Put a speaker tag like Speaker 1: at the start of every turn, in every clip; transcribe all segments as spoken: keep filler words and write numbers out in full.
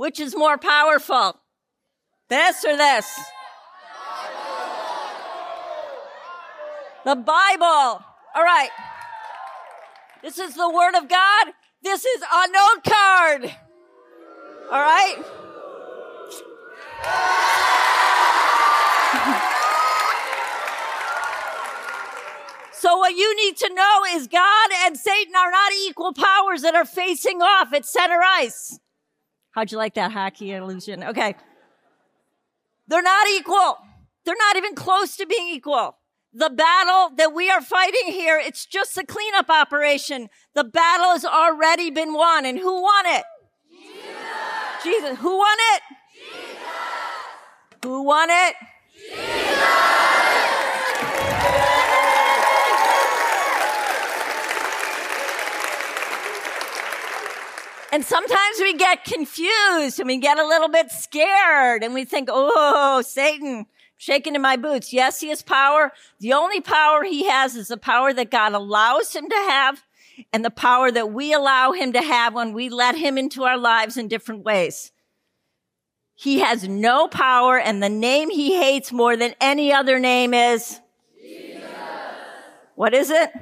Speaker 1: Which is more powerful? This or this? The Bible. All right. This is the Word of God. This is a note card. All right. So what you need to know is God and Satan are not equal powers that are facing off at center ice. How'd you like that hockey illusion? Okay. They're not equal. They're not even close to being equal. The battle that we are fighting here, it's just a cleanup operation. The battle has already been won. And who won it? Jesus. Jesus. Who won it? Jesus. Who won it? Jesus. And sometimes we get confused and we get a little bit scared and we think, oh, Satan, shaking in my boots. Yes, he has power. The only power he has is the power that God allows him to have and the power that we allow him to have when we let him into our lives in different ways. He has no power, and the name he hates more than any other name is Jesus. What is it?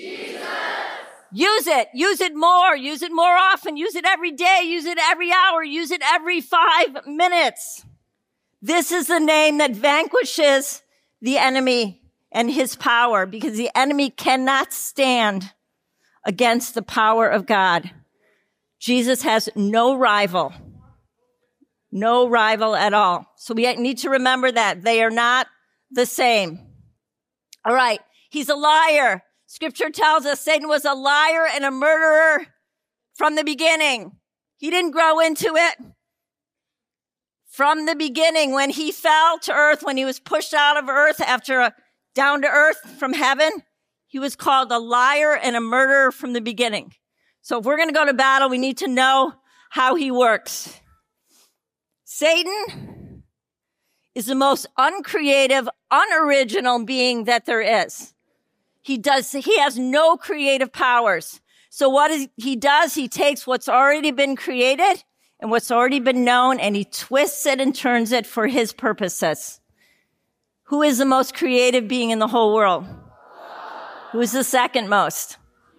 Speaker 1: Use it. Use it more. Use it more often. Use it every day. Use it every hour. Use it every five minutes. This is the name that vanquishes the enemy and his power, because the enemy cannot stand against the power of God. Jesus has no rival. No rival at all. So we need to remember that. They are not the same. All right. He's a liar. Scripture tells us Satan was a liar and a murderer from the beginning. He didn't grow into it. From the beginning, when he fell to earth, when he was pushed out of earth after a down to earth from heaven, he was called a liar and a murderer from the beginning. So if we're going to go to battle, we need to know how he works. Satan is the most uncreative, unoriginal being that there is. He does, he has no creative powers. So what is, he does, he takes what's already been created and what's already been known, and he twists it and turns it for his purposes. Who is the most creative being in the whole world? Who is the second most?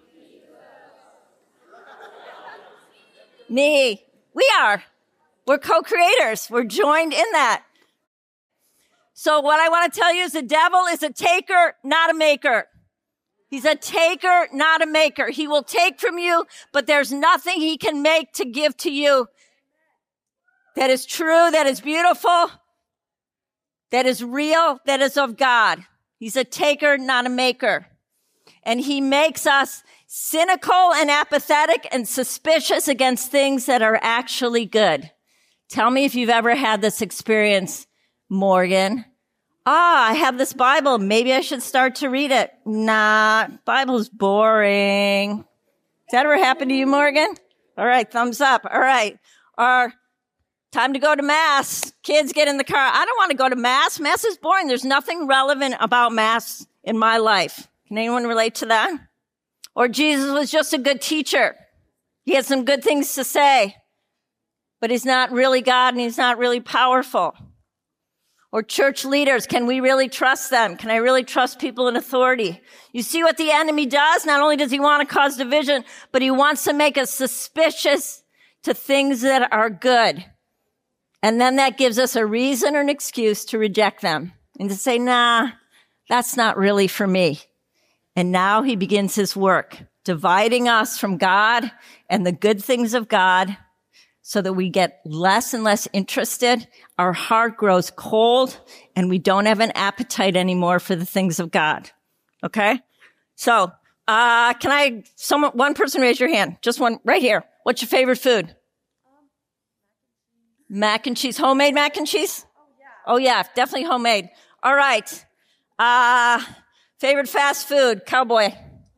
Speaker 1: Me. We are. We're co-creators. We're joined in that. So what I want to tell you is the devil is a taker, not a maker. He's a taker, not a maker. He will take from you, but there's nothing he can make to give to you that is true, that is beautiful, that is real, that is of God. He's a taker, not a maker. And he makes us cynical and apathetic and suspicious against things that are actually good. Tell me if you've ever had this experience, Morgan. Ah, I have this Bible. Maybe I should start to read it. Nah, Bible's boring. Has that ever happened to you, Morgan? All right, thumbs up. All right. Or time to go to Mass. Kids get in the car. I don't want to go to Mass. Mass is boring. There's nothing relevant about Mass in my life. Can anyone relate to that? Or Jesus was just a good teacher. He had some good things to say, but he's not really God and he's not really powerful. Or church leaders, can we really trust them? Can I really trust people in authority? You see what the enemy does? Not only does he want to cause division, but he wants to make us suspicious to things that are good. And then that gives us a reason or an excuse to reject them and to say, nah, that's not really for me. And now he begins his work, dividing us from God and the good things of God, so that we get less and less interested. Our heart grows cold and we don't have an appetite anymore for the things of God. Okay? So, uh, can I, someone, one person raise your hand. Just one, right here. What's your favorite food? Um, mac and cheese. Homemade mac and cheese? Oh, yeah. Oh, yeah. Definitely homemade. All right. Uh, favorite fast food? Cowboy.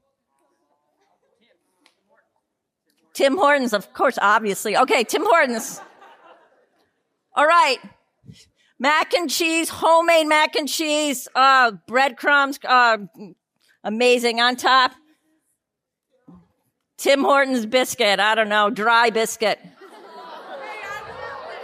Speaker 1: Tim Hortons, of course, obviously. Okay, Tim Hortons. All right. Mac and cheese, homemade mac and cheese, uh, breadcrumbs, uh, amazing on top. Tim Hortons biscuit, I don't know, dry biscuit.